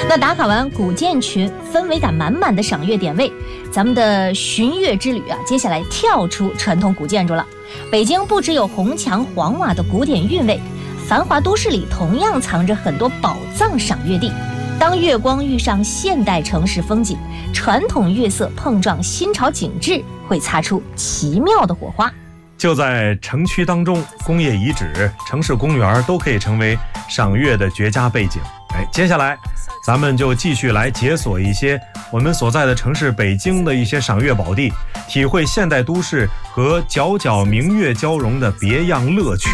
那打卡完古建群氛围感满满的赏月点位，咱们的寻月之旅啊，接下来跳出传统古建筑了。北京不只有红墙黄瓦的古典韵味，繁华都市里同样藏着很多宝藏赏月地。当月光遇上现代城市风景，传统月色碰撞新潮景致，会擦出奇妙的火花。 就在城区当中，工业遗址、城市公园都可以成为赏月的绝佳背景。接下来咱们就继续来解锁一些我们所在的城市北京的一些赏月宝地，体会现代都市和皎皎明月交融的别样乐趣。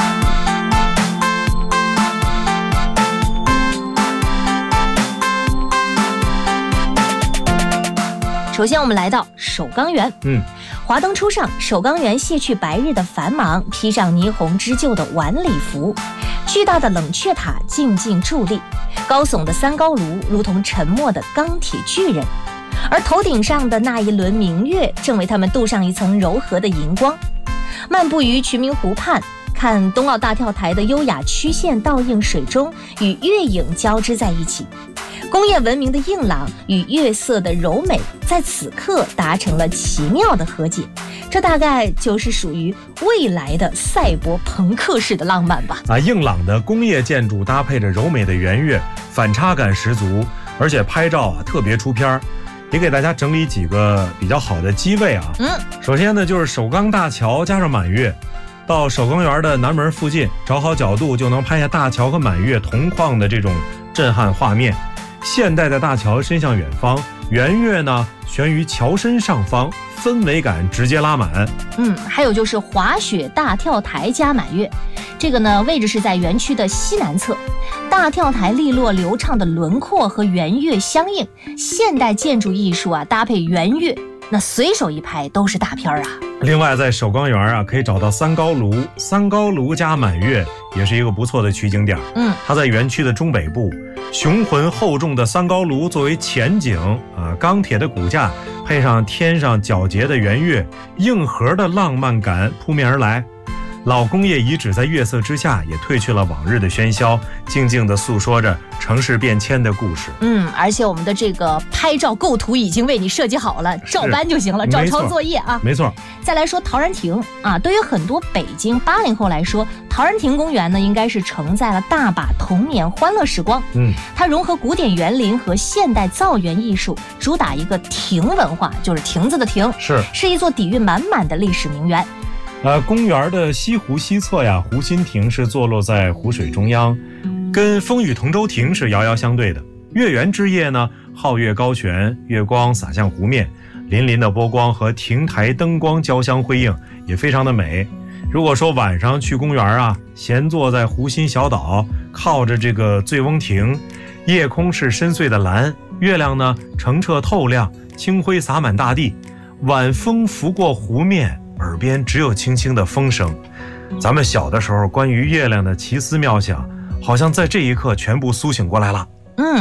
首先我们来到首钢园，华灯初上，首钢园卸去白日的繁忙，披上霓虹织就的晚礼服。巨大的冷却塔静静伫立，高耸的三高炉如同沉默的钢铁巨人，而头顶上的那一轮明月正为他们镀上一层柔和的荧光。漫步于群明湖畔，看冬奥大跳台的优雅曲线倒映水中，与月影交织在一起。工业文明的硬朗与月色的柔美在此刻达成了奇妙的和解，这大概就是属于未来的赛博朋克式的浪漫吧。 硬朗的工业建筑搭配着柔美的圆月，反差感十足，而且拍照特别出片。也给大家整理几个比较好的机位啊。首先呢，就是首钢大桥加上满月，到首钢园的南门附近找好角度，就能拍下大桥和满月同框的这种震撼画面。现代的大桥伸向远方，圆月呢悬于桥身上方，氛围感直接拉满。 还有就是滑雪大跳台加满月，这个呢位置是在园区的西南侧，大跳台利落流畅的轮廓和圆月相应，现代建筑艺术搭配圆月，那随手一拍都是大片啊。 另外在首钢园可以找到三高炉，三高炉加满月也是一个不错的取景点。它在园区的中北部，雄浑厚重的三高炉作为前景钢铁的骨架配上天上皎洁的圆月，硬核的浪漫感扑面而来。老工业遗址在月色之下也褪去了往日的喧嚣，静静地诉说着城市变迁的故事。 而且我们的这个拍照构图已经为你设计好了，照搬就行了，照抄作业啊。 没错。 再来说陶然亭对于很多北京80后来说，陶然亭公园呢应该是承载了大把童年欢乐时光。它融合古典园林和现代造园艺术，主打一个亭文化，就是亭子的亭，是一座底蕴满满的历史名园。 公园的西湖西侧湖心亭是坐落在湖水中央，跟风雨同舟亭是遥遥相对的。月圆之夜呢，皓月高悬，月光洒向湖面，粼粼的波光和亭台灯光交相辉映，也非常的美。如果说晚上去公园闲坐在湖心小岛，靠着这个醉翁亭，夜空是深邃的蓝，月亮呢澄澈透亮，清辉洒满大地，晚风拂过湖面，耳边只有轻轻的风声。咱们小的时候关于月亮的奇思妙想，好像在这一刻全部苏醒过来了。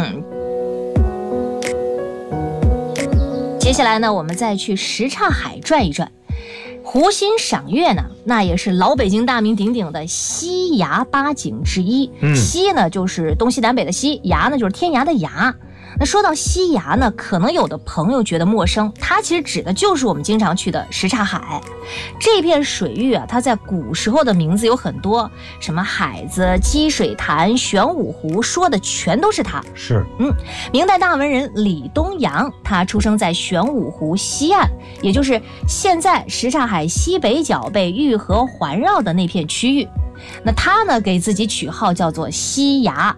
接下来呢，我们再去什刹海转一转。湖心赏月呢，那也是老北京大名鼎鼎的西崖八景之一。西呢就是东西南北的西，崖呢就是天涯的崖。那说到西崖呢，可能有的朋友觉得陌生，它其实指的就是我们经常去的什刹海。这片水域它在古时候的名字有很多，什么海子、积水潭、玄武湖，说的全都是它。明代大文人李东阳，他出生在玄武湖西岸，也就是现在什刹海西北角被玉河环绕的那片区域。那他呢给自己取号叫做西崖，